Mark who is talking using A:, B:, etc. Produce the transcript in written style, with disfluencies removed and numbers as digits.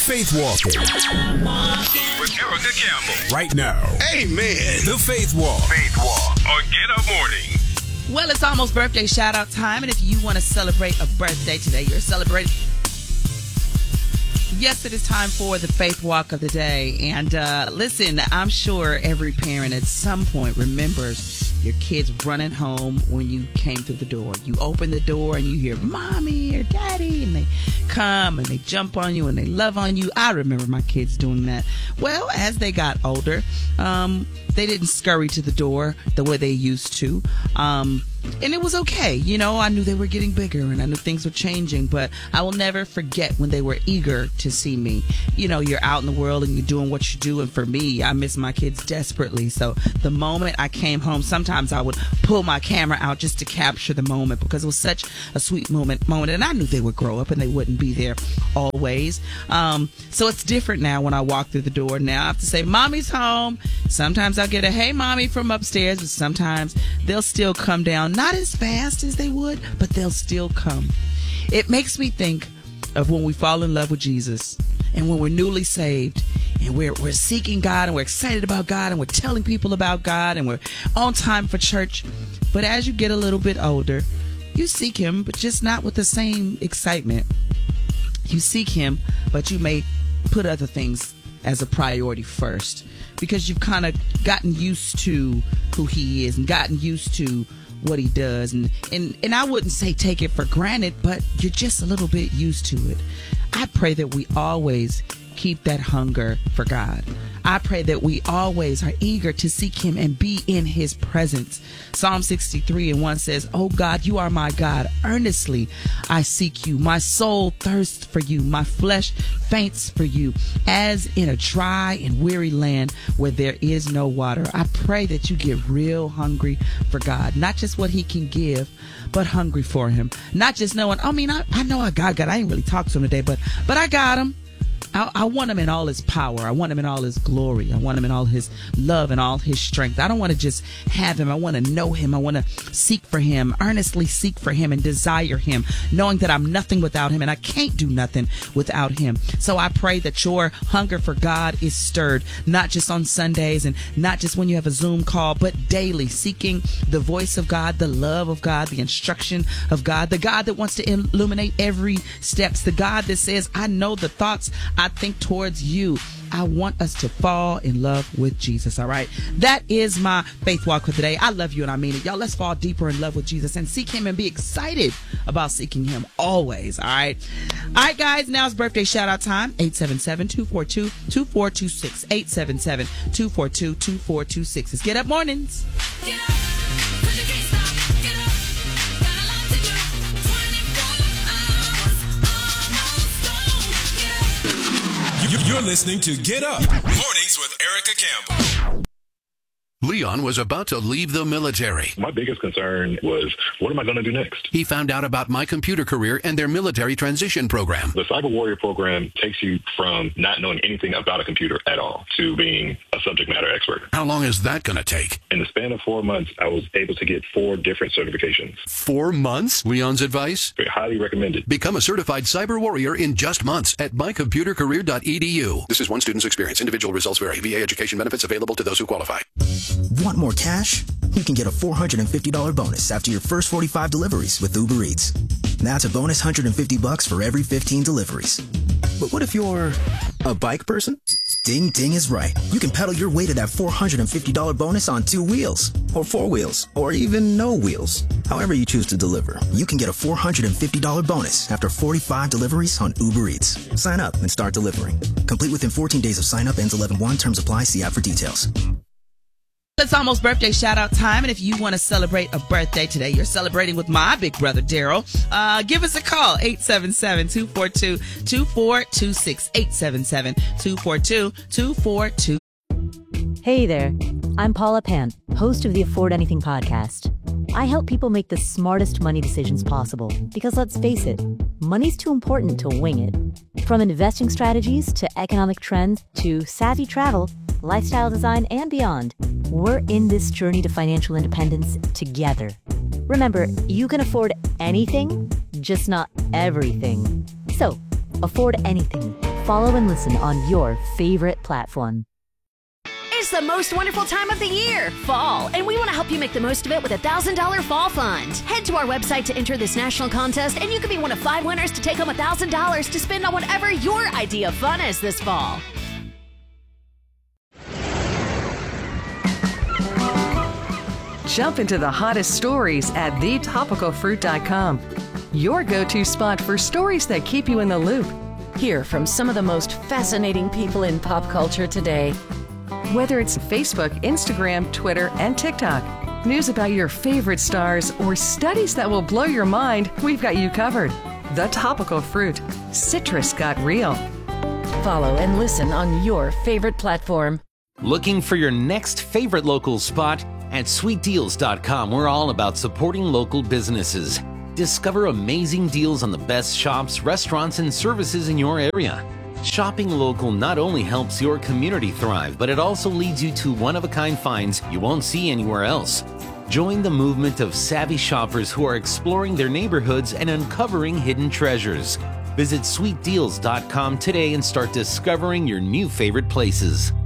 A: Faith Walking
B: with Erica Campbell.
A: Right now.
B: Amen.
A: The Faith Walk.
B: Faith Walk on Get Up Morning.
C: Well, it's almost birthday shout-out time, and if you want to celebrate a birthday today, you're celebrating. Yes, it is time for the Faith Walk of the day. And listen, I'm sure every parent at some point remembers your kids running home when you came through the door. You open the door and you hear mommy or daddy, and they come and they jump on you and they love on you. I remember my kids doing that. Well, as they got older, they didn't scurry to the door the way they used to. And it was okay. You know, I knew they were getting bigger and I knew things were changing, but I will never forget when they were eager to see me. You know, you're out in the world and you're doing what you do. And for me, I miss my kids desperately. So the moment I came home, sometimes I would pull my camera out just to capture the moment because it was such a sweet moment. And I knew they would grow up and they wouldn't be there always. So it's different now when I walk through the door. Now I have to say, mommy's home. Sometimes I'll get a, hey, mommy from upstairs, but sometimes they'll still come down. Not as fast as they would, but they'll still come. It makes me think of when we fall in love with Jesus and when we're newly saved and we're seeking God and we're excited about God and we're telling people about God and we're on time for church. But as you get a little bit older, you seek him, but just not with the same excitement. You seek him, but you may put other things as a priority first because you've kind of gotten used to who he is and gotten used to what he does. And I wouldn't say take it for granted, but you're just a little bit used to it. I pray that we always keep that hunger for God. I pray that we always are eager to seek him and be in his presence. Psalm 63:1 says, "Oh God, you are my God. Earnestly I seek you. My soul thirsts for you. My flesh faints for you, as in a dry and weary land where there is no water." I pray that you get real hungry for God, not just what he can give, but hungry for him. Not just knowing, I know I got God. I ain't really talked to him today, but I got him. I want him in all his power. I want him in all his glory. I want him in all his love and all his strength. I don't want to just have him. I want to know him. I want to seek for him, earnestly seek for him and desire him, knowing that I'm nothing without him and I can't do nothing without him. So I pray that your hunger for God is stirred, not just on Sundays and not just when you have a Zoom call, but daily, seeking the voice of God, the love of God, the instruction of God, the God that wants to illuminate every steps, the God that says, I know the thoughts I think towards you. I want us to fall in love with Jesus. All right. That is my faith walk for today. I love you and I mean it. Y'all, let's fall deeper in love with Jesus and seek him and be excited about seeking him always. All right. All right, guys. Now it's birthday shout out time. 877-242-2426. 877-242-2426. It's Get Up Mornings. Get up.
A: You're listening to Get Up Mornings with Erica Campbell.
D: Leon was about to leave the military.
E: My biggest concern was, what am I going to do next?
D: He found out about My Computer Career and their military transition program.
E: The Cyber Warrior program takes you from not knowing anything about a computer at all to being a subject matter expert.
D: How long is that going to take?
E: In the span of 4 months, I was able to get 4 different certifications.
D: 4 months? Leon's advice?
E: Very highly recommended.
D: Become a certified cyber warrior in just months at mycomputercareer.edu. This is one student's experience. Individual results vary. VA education benefits available to those who qualify.
F: Want more cash? You can get a $450 bonus after your first 45 deliveries with Uber Eats. That's a bonus $150 for every 15 deliveries. But what if you're a bike person? Ding Ding is right. You can pedal your way to that $450 bonus on 2 wheels, or 4 wheels, or even no wheels. However you choose to deliver, you can get a $450 bonus after 45 deliveries on Uber Eats. Sign up and start delivering. Complete within 14 days of sign up. Ends 11/1. Terms apply. See app for details.
C: It's almost birthday shout out time, and if you want to celebrate a birthday today, you're celebrating with my big brother Daryl, give us a call. 877-242-2426. 877-242-2426.
G: Hey there, I'm Paula Pant, host of the Afford Anything podcast. I help people make the smartest money decisions possible because, let's face it, money's too important to wing it. From investing strategies to economic trends to savvy travel, lifestyle design, and beyond, we're in this journey to financial independence together. Remember, you can afford anything, just not everything. So, afford anything Follow and listen on your favorite platform.
H: It's the most wonderful time of the year, fall, and we want to help you make the most of it with a $1,000 fall fund. Head to our website to enter this national contest, and you could be one of 5 winners to take home $1,000 to spend on whatever your idea of fun is this fall.
I: Jump into the hottest stories at thetopicalfruit.com. Your go-to spot for stories that keep you in the loop.
J: Hear from some of the most fascinating people in pop culture today.
I: Whether it's Facebook, Instagram, Twitter, and TikTok, news about your favorite stars, or studies that will blow your mind, we've got you covered. The Topical Fruit. Citrus got real.
J: Follow and listen on your favorite platform.
K: Looking for your next favorite local spot? At sweetdeals.com, we're all about supporting local businesses. Discover amazing deals on the best shops, restaurants, and services in your area. Shopping local not only helps your community thrive, but it also leads you to one-of-a-kind finds you won't see anywhere else. Join the movement of savvy shoppers who are exploring their neighborhoods and uncovering hidden treasures. Visit sweetdeals.com today and start discovering your new favorite places.